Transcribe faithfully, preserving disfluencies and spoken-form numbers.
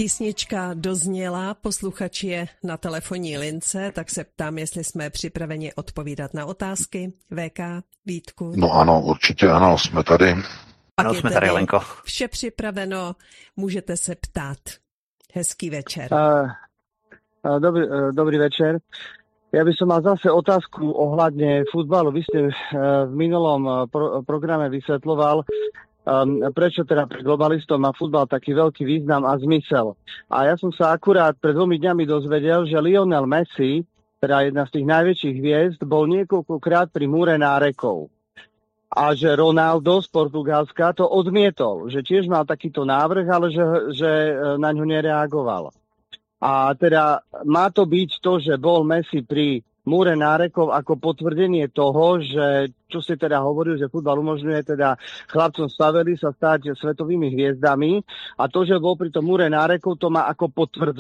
Písnička dozněla, posluchač je na telefonní lince, tak se ptám, jestli jsme připraveni odpovídat na otázky. V K, Vítku. No ano, určitě ano, jsme tady. Pak ano, je jsme tady, Lenko. Vše připraveno, můžete se ptát. Hezký večer. Uh, uh, dobrý, uh, dobrý večer. Ja by som mal zase otázku ohľadne futbalu. Vy ste uh, v minulom uh, pro, programe vysvetľoval, um, prečo teda pre globalistov má futbal taký veľký význam a zmysel. A ja som sa akurát pred dvomi dňami dozvedel, že Lionel Messi, teda jedna z tých najväčších hviezd, bol niekoľkokrát pri múre nárekov. A že Ronaldo z Portugalska to odmietol, že tiež mal takýto návrh, ale že, že na ňo nereagoval. A teda má to byť to, že bol Messi pri múre nárekov ako potvrdenie toho, že čo si teda hovoril, že futbal umožňuje teda chlapcom z favely sa stať svetovými hviezdami a to, že bol pri tom múre nárekov, to má ako potvrdzenie.